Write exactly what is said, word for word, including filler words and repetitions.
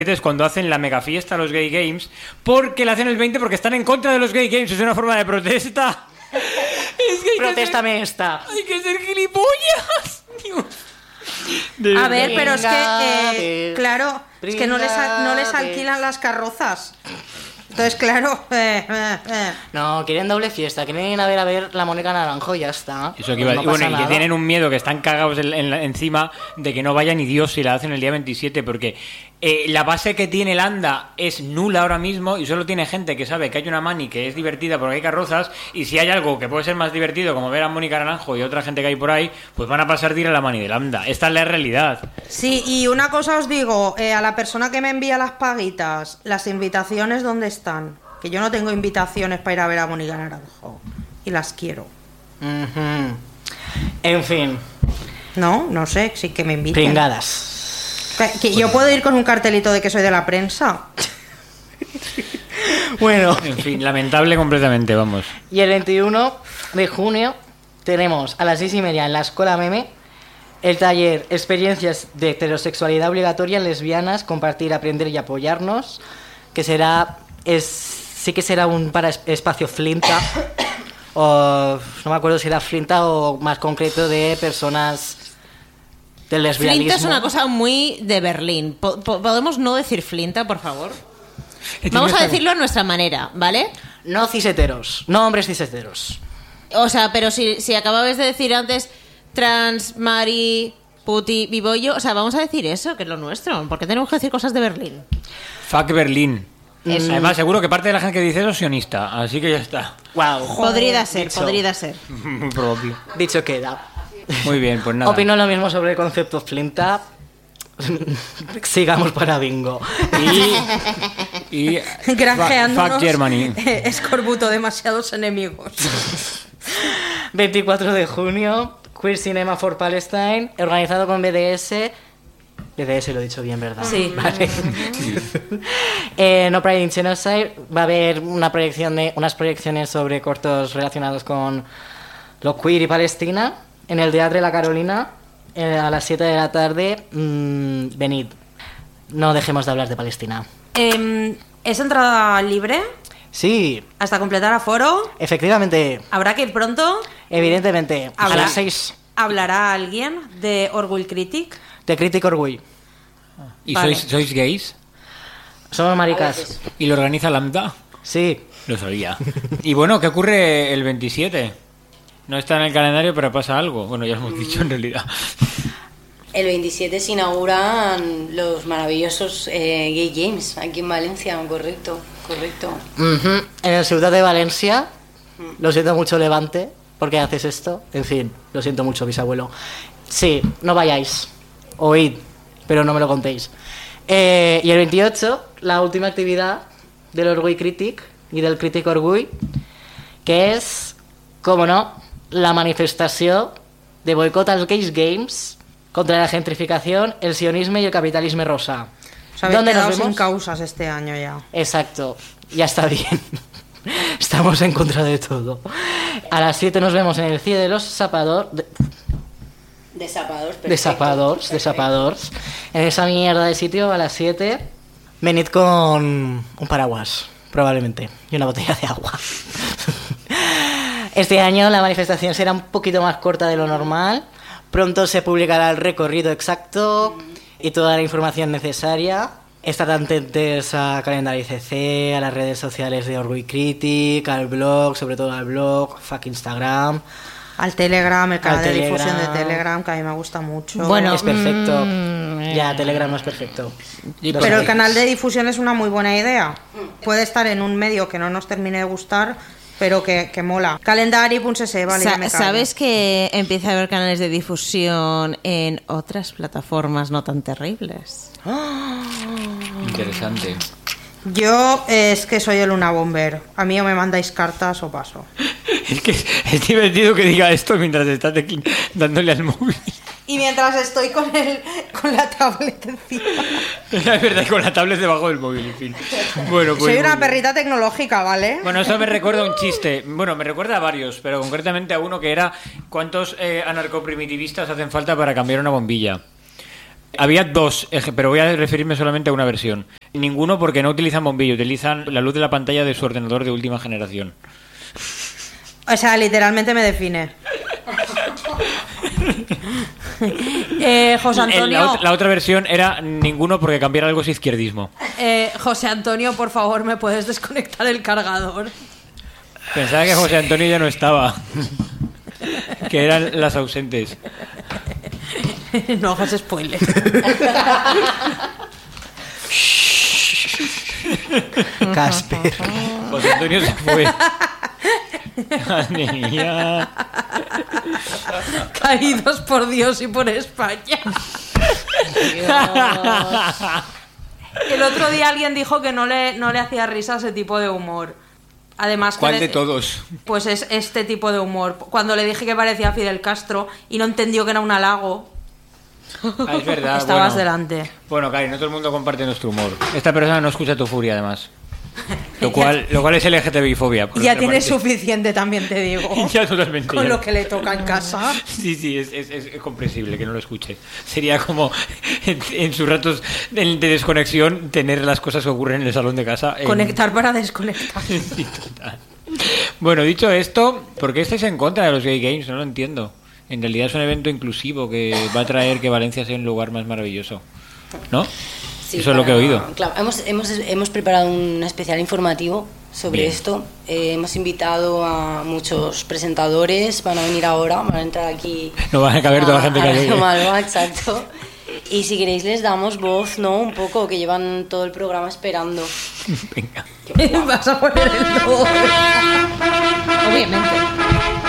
es cuando hacen la mega fiesta a los gay games, porque la hacen el veinte porque están en contra de los gay games. Es una forma de protesta. Es que hay Protéstame que ser, esta. Hay que ser gilipollas. Dios. De a ver, verdad. pero es que, eh, Brindades, claro, es que no les, a- no les brindades. alquilan las carrozas. Entonces, claro, eh, eh, eh. No, quieren doble fiesta, quieren ir a ver a ver la Mónica Naranjo y ya está. Eso que iba a No decir. Bueno, pasa y que nada. tienen un miedo, que están cagados en, en la- encima de que no vaya ni Dios si la hacen el día veintisiete, porque eh, la base que tiene el ANDA es nula ahora mismo y solo tiene gente que sabe que hay una mani que es divertida porque hay carrozas, y si hay algo que puede ser más divertido, como ver a Mónica Naranjo y otra gente que hay por ahí, pues van a pasar de ir a la mani del ANDA. Esta es la realidad. Sí, y una cosa os digo, eh, a la persona que me envía las paguitas, las invitaciones, ¿dónde están? Que yo no tengo invitaciones para ir a ver a Mónica Naranjo. Y las quiero. Ujú. En fin, No, no sé, sí que me inviten. pringadas. Que, que yo puedo ir con un cartelito de que soy de la prensa. Bueno, En fin, lamentable completamente, vamos. y el veintiuno de junio tenemos a las seis y media en la Escuela Meme el taller Experiencias de Heterosexualidad Obligatoria en Lesbianas, Compartir, Aprender y Apoyarnos, que será, es, sí que será un para es- espacio Flinta, o no me acuerdo si era Flinta o más concreto de personas del lesbianismo. Flinta es una cosa muy de Berlín. Po- po- ¿Podemos no decir Flinta, por favor? Vamos a decirlo a nuestra manera, ¿vale? No ciseteros, no hombres ciseteros. O sea, pero si, si acababais de decir antes trans, mari, puti, bibollo, o sea, vamos a decir eso, que es lo nuestro. ¿Por qué tenemos que decir cosas de Berlín? Fuck Berlín. Eso. Además, seguro que parte de la gente que dice eso es sionista, así que ya está. Wow. Podría ser, dicho. podría ser. Muy probable. Dicho queda. Muy bien, pues nada. Opino lo mismo sobre el concepto Flinta. Sigamos para bingo. Y, y Granjeándonos. fuck Germany. eh, escorbuto, demasiados enemigos. veinticuatro de junio, Queer Cinema for Palestine, organizado con B D S. B D S lo he dicho bien, ¿verdad? Sí. Vale. eh, No Pride in Genocide. Va a haber una proyección de, unas proyecciones sobre cortos relacionados con lo queer y Palestina en el Teatro de la Carolina eh, a las siete de la tarde. Mm, venid. No dejemos de hablar de Palestina. Em, ¿Es entrada libre? Sí, ¿Hasta completar aforo? efectivamente. ¿Habrá que ir pronto? Evidentemente. A ¿Habrá- las seis ¿Hablará alguien de Orgullo Critic? de Critic Orgullo. ¿Y Vale. sois, sois gays? Somos maricas. ¿Y lo organiza Lambda? Sí. Lo sabía. Y bueno, ¿qué ocurre el veintisiete? No está en el calendario, pero pasa algo. Bueno, ya lo hemos dicho en realidad. El veintisiete se inauguran los maravillosos eh, Gay Games aquí en Valencia, correcto, correcto. Ujú. En el Ciudad de Valencia. Lo siento mucho, Levante. ¿Por qué haces esto? En fin, lo siento mucho, bisabuelo. Sí, no vayáis. Oíd, pero no me lo contéis. Eh, y el veintiocho, la última actividad del Orgullo Critic y del Critic Orgullo, que és, com no, la manifestació de boicot als Gays Games contra la gentrificación, el sionismo y el capitalismo rosa. Os habéis ¿Dónde nos quedado sin vemos? causas este año ya. Exacto, ya está bien. Estamos en contra de todo. A las siete nos vemos en el Cine de los Zapadores. De, De Zapadors, perfecto. de Zapadors, de perfecto. Zapadors. En esa mierda de sitio a las siete. Venid con un paraguas, probablemente, y una botella de agua. Este año la manifestación será un poquito más corta de lo normal. Pronto se publicará el recorrido exacto y toda la información necesaria. Estad atentos a Calendario I C C, a las redes sociales de Orgullo Critic, al blog, sobre todo al blog, fuck Instagram. Al Telegram, el canal Al de Telegram. difusión de Telegram, que a mí me gusta mucho. Bueno, es perfecto. mm, Ya, Telegram no es perfecto. Y Lo Pero el sabéis. canal de difusión es una muy buena idea. Puede estar en un medio que no nos termine de gustar, pero que, que mola. Calendari.es, vale, Sa- ya me callo. ¿Sabes que empieza a haber canales de difusión en otras plataformas no tan terribles? Interesante. Yo eh, es que soy el Luna Bomber. A mí o me mandáis cartas o paso. Es que es divertido que diga esto mientras estás aquí dándole al móvil. Y mientras estoy con el con la tablet encima. Es verdad, con la tablet debajo del móvil, en fin. Bueno, pues, Soy una muy bien. perrita tecnológica, ¿vale? Bueno, eso me recuerda a un chiste. Bueno, me recuerda a varios, pero concretamente a uno que era ¿cuántos eh, anarcoprimitivistas hacen falta para cambiar una bombilla? Había dos, eje- pero voy a referirme solamente a una versión. Ninguno porque no utilizan bombillo, utilizan la luz de la pantalla de su ordenador de última generación. O sea, literalmente me define. eh, José El- Antonio, La, ot- la otra versión era ninguno porque cambiar algo es izquierdismo. eh, José Antonio, por favor, ¿me puedes desconectar el cargador? Pensaba que José Antonio ya no estaba. Que eran las ausentes. No hagas spoiler. Casper. José Antonio se fue. Madre mía. Caídos por Dios y por España. El otro día alguien dijo que no le, no le hacía risa ese tipo de humor. Además, que ¿Cuál le- de todos? Pues es este tipo de humor. Cuando le dije que parecía Fidel Castro y no entendió que era un halago, Ah, es verdad. estabas bueno. delante. Bueno, Cari, no todo el mundo comparte nuestro humor. Esta persona no escucha tu furia, además. Lo cual, lo cual es L G T B I fobia. por Ya otra tiene parte. suficiente, también te digo. Ya totalmente. Con ya. lo que le toca en casa. Sí, sí, es, es, es comprensible que no lo escuche. Sería como en, en sus ratos de, de desconexión tener las cosas que ocurren en el salón de casa. en- Conectar para desconectar. Sí, total. Bueno, dicho esto, ¿por qué estáis en contra de los gay games? No lo entiendo. En realidad es un evento inclusivo que va a traer que Valencia sea un lugar más maravilloso. ¿No? Sí, Eso es lo que he para- oído. Claro, hemos, hemos, hemos preparado un especial informativo sobre Bien. esto. Eh, hemos invitado a muchos presentadores, van a venir ahora, van a entrar aquí. No van a caber toda la gente que a llegue. Radio Malva, exacto. Y si queréis les damos voz, ¿no? Un poco, que llevan todo el programa esperando. Venga. Vas a poner el logo. Obviamente.